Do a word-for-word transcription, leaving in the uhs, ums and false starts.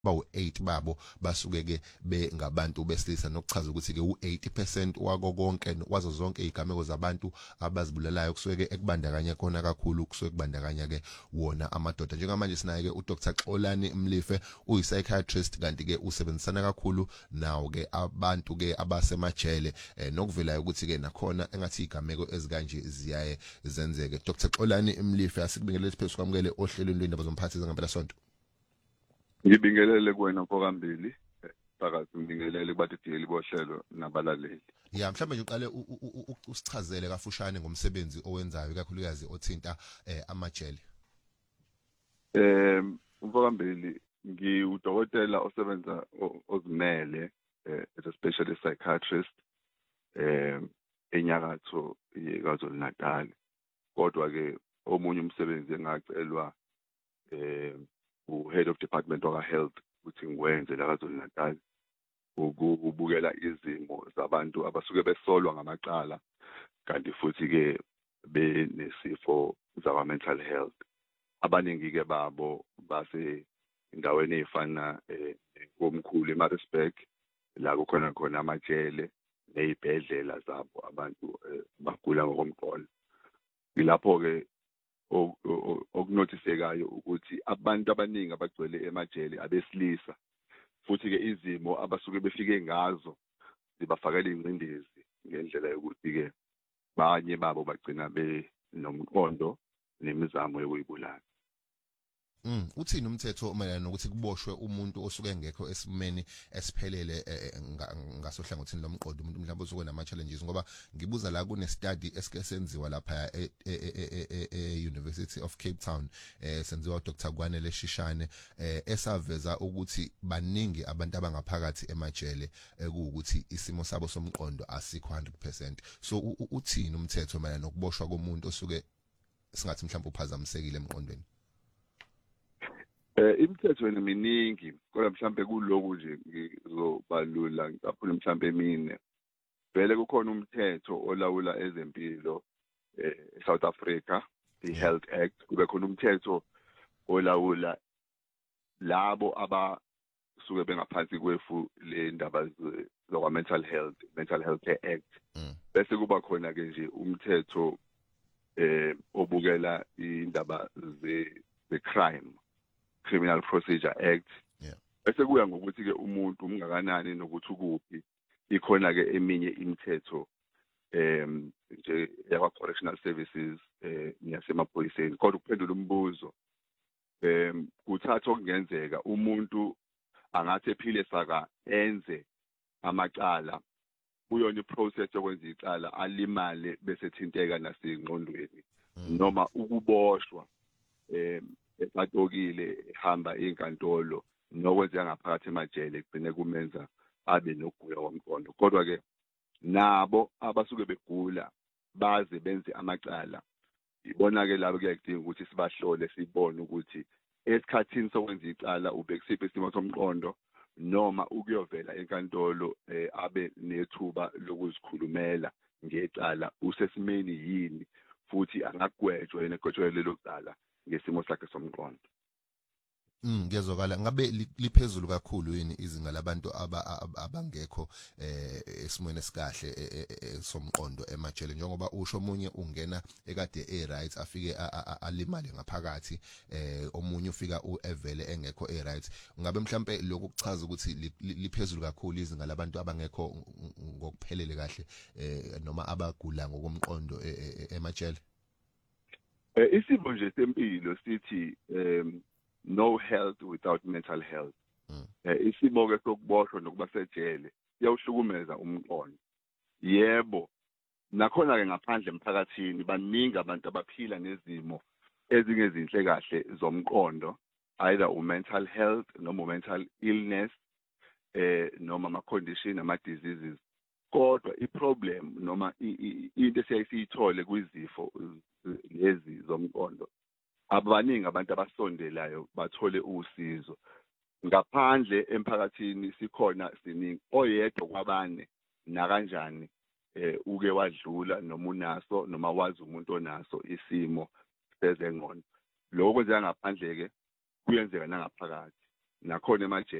bawu eight babo basuke ke bengabantu besilisa nokuchaza ukuthi ke u eighty percent wako konke wazo zonke izigameko zabantu abazibulalayo kusuke ke ekubandakanya khona kakhulu kusuke kubandakanya ke wona amadoda njengamanje sinaye ke u Doctor Xolani Mlife uyi psychiatrist kanti ke usebenzisana kakhulu nawo ke abantu ke abasemajele eh, nokuvelayo ukuthi ke nakhona engathi izigameko ezikanje ziyaye zenzeke. Doctor Xolani Mlife asikubingelele phezulu kwamukele ohlelweni lwendaba zomphakathi ngempela sonto. Ngibingelele kuwena Mfokambili phakathi ngibingelele kubatheli bohlelo nabalaleli. Ya mhlawumbe nje uqale usichazele kafushane ngomsebenzi owenzayo kakhulukazi othinta eh, amajele. Eh Mfokambili ngiwudokotela osebenza ozimele eh, as a specialist psychiatrist eh enyakatho yeKwaZulu Natal. Kodwa ke omunye umsebenzi engacelwa eh u-head of department of health ukuthi ngiwenze la KwaZulu Natal ukubukela izimo zabantu abasuke besolwa ngamaqala kanti futhi ke benesifo zawa mental health. Abaningi ke babo base indaweni ezifana komkhulu eMaritzburg la kukhona khona amajele nezibhedlela zabo abantu bagula ngokomqondo. Ilapho ke okunotisekayo ukuthi abantu abaningi abagcwele emajele abesilisa futhi ke izimo abasuke befike ngazo zibafakela ingcindezi ngendlela yokuthi ke banye babo bagcina be nomqondo nemizamo yokuyibulala. Mm uthini umthetho mayelana nokuthi kuboshwe umuntu osuke engekho esimeni esiphelele ngasohlangothini lomqondo umuntu mhlawumbe osuke nama challenges ngoba ngibuza la kune study esike senziwa lapha e University of Cape Town eh senziwa uDoctor Gwanele Shishane eh esaveza ukuthi baningi abantu abangaphakathi emajele ekuwukuthi isimo sabo somqondo asikho one hundred percent. So uthini umthetho mayelana nokuboshwa komuntu osuke singathi mhlawumbe uphazamisekile emqondweni? Eh imithetho yena miningi kodwa mhlambe kuloku nje ngizobalula ngicaphule mhlambe emine. Vele kukhona umthetho olawula ezempilo eh South Africa, the Health Act. Kube khona umthetho olawula labo abasuke bengaphansi kwefu le ndaba zokwa mental health, Mental Health Care Act. Bese kuba khona ke nje umthetho eh obukela indaba ze the crime, Criminal Procedure Act. Yeah. Bese kuya ngokuthi ke umuntu umngakanani nokuthi ukuphi ikhona ke eminye imithetho em nje yakwa correctional services eh yasemaphoyiseni. Kodwa ukuphendula umbuzo em kuthatha okungenzeka umuntu angathi ephile saka enze amacala kuyona iprocess yokwenza icala alimale bese thinteka nasengqondweni noma ukuboshwa em esadokile ehamba inkantolo nokwenza ngaphakathi emajele kugcine kumenza abe nokuya komqondo. Kodwa ke nabo abasuke begula baze benze amacala ibona ke labo kuyadinga ukuthi sibahlole sibone ukuthi esikhathini sokwenza icala ubekusiphi isimo somqondo noma ukuyovela enkantolo abe nethuba lokuzikhulumela ngecala usesimeni yini futhi angagwetshwa yena egwetshwe lelo cala ngesimo sakhe somqondo. Mm ngiyazwakala ngabe liphezulu kakhulu yini izinga labantu abangekho eh esimweni esikahle somqondo emajele njengoba usho omunye ungena ekade e right afike alimale ngaphakathi eh omunye ufika uevele engekho e right ngabe mhlambe lokho kuchaza ukuthi liphezulu kakhulu izinga labantu abangekho ngokuphelele kahle eh noma abagula ngokomqondo emajele. Eh isimo nje sempilo sithi em no health without mental health. Mm. Eh isimo ke sokuboshwa nokuba sejele siyawuhlukumeza umqondo. Yebo. Nakhona ke ngaphandle emphakathini baningi abantu abaphila nezimo ezingezinhle kahle zomqondo, either u mental health noma mental illness eh noma ama condition ama diseases. Kodwa iproblem noma into esiyayithole kwizifo lezi zomqondo abaningi abantu abasondelayo bathole usizo ngaphandle emphakathini sikhona siningi oyedwa kwabane na kanjani eh uke wadlula noma unaso noma wazi umuntu onaso isimo sezengqondo. Lokho kwenzeka ngaphandle ke kuyenzeka nangaphakathi nakhona emajele